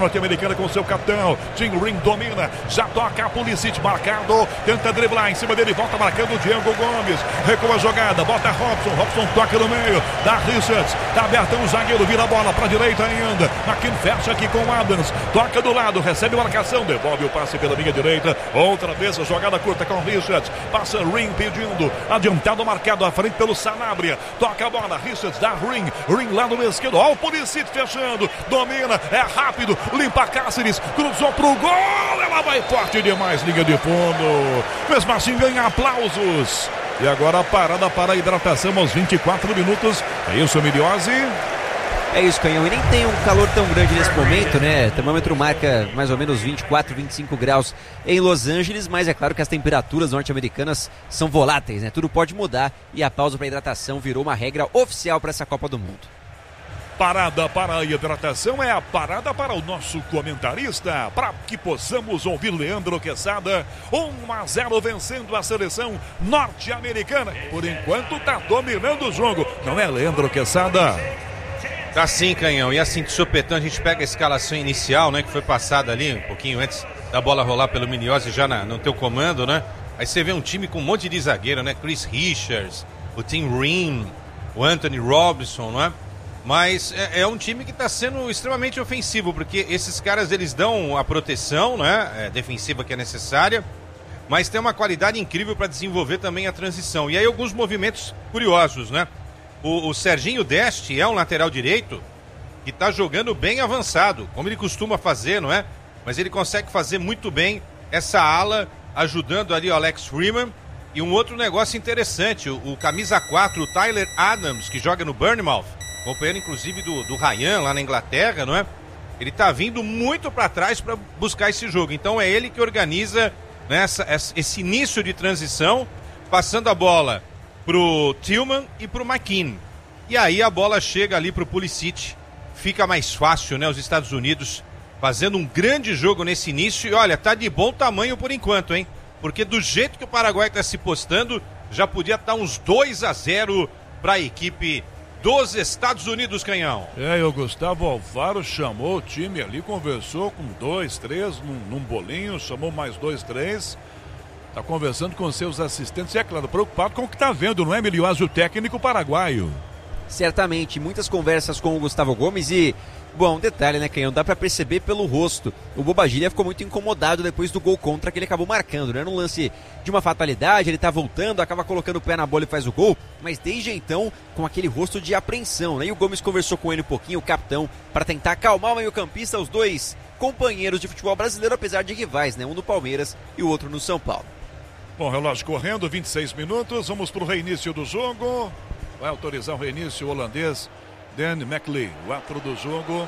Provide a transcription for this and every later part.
norte-americana com seu capitão. Jim Ring domina, já toca a Pulisic marcado, tenta driblar em cima dele, volta marcando o Diego Gomes. Recua a jogada, bota Robson toca no meio, dá Richards, tá abertão o zagueiro, vira a bola pra direita ainda. McKean fecha aqui com o Adams, toca do lado, recebe marcação, devolve o passe pela linha direita. Outra vez a jogada curta com Richards, passa Ring pedindo, adiantado marcado à frente pelo Sanabria, toca a bola, Richards dá Ring lá no esquerdo, ó o Pulisic fechando, domina, é rápido, limpa Cáceres, cruzou pro gol, ela vai forte demais, linha de fundo, mesmo assim ganha aplausos. E agora a parada para a hidratação aos 24 minutos, é isso, Miliose? É isso, Canhão, e nem tem um calor tão grande nesse momento, né? O termômetro marca mais ou menos 24, 25 graus em Los Angeles, mas é claro que as temperaturas norte-americanas são voláteis, né? Tudo pode mudar e a pausa para hidratação virou uma regra oficial para essa Copa do Mundo. Parada para a hidratação é a parada para o nosso comentarista, para que possamos ouvir Leandro Quesada. 1-0 vencendo a seleção norte-americana. Por enquanto está dominando o jogo, não é, Leandro Quesada? Tá sim, Canhão, e assim de sopetão a gente pega a escalação inicial, né, que foi passada ali um pouquinho antes da bola rolar pelo Miliose já no teu comando, né? Aí você vê um time com um monte de zagueiro, né? Chris Richards, o Tim Ring, o Anthony Robinson, não é? Mas é um time que está sendo extremamente ofensivo, porque esses caras, eles dão a proteção, né, defensiva que é necessária, mas tem uma qualidade incrível para desenvolver também a transição. E aí alguns movimentos curiosos, né? O Serginho Deste é um lateral direito que está jogando bem avançado, como ele costuma fazer, não é? Mas ele consegue fazer muito bem essa ala, ajudando ali o Alex Freeman. E um outro negócio interessante, o camisa 4, o Tyler Adams, que joga no Bournemouth, companheiro inclusive do Ryan lá na Inglaterra, não é? Ele tá vindo muito para trás para buscar esse jogo. Então é ele que organiza, né, esse início de transição, passando a bola pro Tillman e pro McKean. E aí a bola chega ali pro Pulisic. Fica mais fácil, né? Os Estados Unidos fazendo um grande jogo nesse início. E olha, tá de bom tamanho por enquanto, hein? Porque do jeito que o Paraguai tá se postando, já podia estar uns 2-0 para a equipe dos Estados Unidos, Canhão. E o Gustavo Alfaro chamou o time ali, conversou com 2, 3 num bolinho, chamou mais 2, 3. Tá conversando com seus assistentes e, é claro, preocupado com o que tá vendo, não é, Miliose, o técnico paraguaio? Certamente, muitas conversas com o Gustavo Gomes e, bom, detalhe, né, Canhão, dá pra perceber pelo rosto. O Bobadilla ficou muito incomodado depois do gol contra que ele acabou marcando, né? Num lance de uma fatalidade, ele tá voltando, acaba colocando o pé na bola e faz o gol, mas desde então, com aquele rosto de apreensão, né? E o Gomes conversou com ele um pouquinho, o capitão, para tentar acalmar o meio-campista, os dois companheiros de futebol brasileiro, apesar de rivais, né? Um no Palmeiras e o outro no São Paulo. Bom, relógio correndo, 26 minutos, vamos pro reinício do jogo. Vai autorizar o reinício holandês, Dan McLean, o árbitro do jogo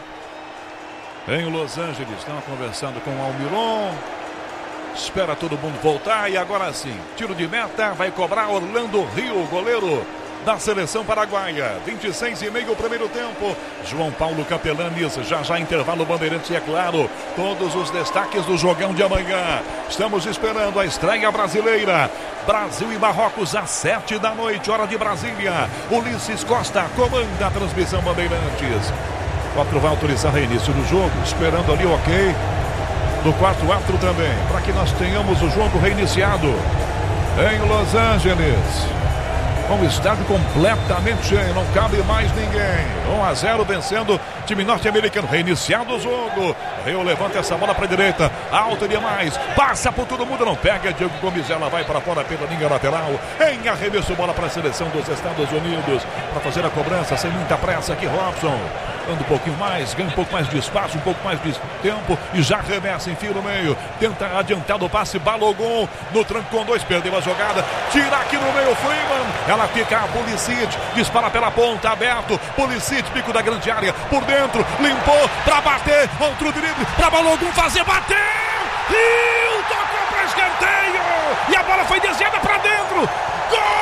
em Los Angeles. Estão conversando com o Almiron. Espera todo mundo voltar e agora sim, tiro de meta, vai cobrar Orlando Rio, goleiro da seleção paraguaia. 26,5 o primeiro tempo. João Paulo Capelanes, já intervalo Bandeirantes e, é claro, todos os destaques do jogão de amanhã. Estamos esperando a estreia brasileira. Brasil e Marrocos às 7 da noite, hora de Brasília. Ulisses Costa comanda a transmissão Bandeirantes. O árbitro vai autorizar o reinício do jogo, esperando ali o ok do quarto árbitro também, para que nós tenhamos o jogo reiniciado em Los Angeles. Com o estádio completamente cheio, não cabe mais ninguém. 1-0 vencendo o time norte-americano. Reiniciado o jogo. Rio levanta essa bola para a direita. Alta demais. Passa por todo mundo. Não pega. Diego Gomes, ela vai para fora pela linha lateral. Em arremesso, bola para a seleção dos Estados Unidos. Para fazer a cobrança sem muita pressa aqui, Robson. Anda um pouquinho mais, ganha um pouco mais de espaço, um pouco mais de tempo e já arremessa, enfia no meio. Tenta adiantar do passe, Balogun no tranco com 2, perdeu a jogada. Tira aqui no meio, Freeman. Ela fica a Pulisic, dispara pela ponta, aberto. Pulisic, pico da grande área, por dentro, limpou pra bater. Outro drible pra Balogun fazer, bateu! Rio tocou pra escanteio e a bola foi desviada pra dentro. Gol!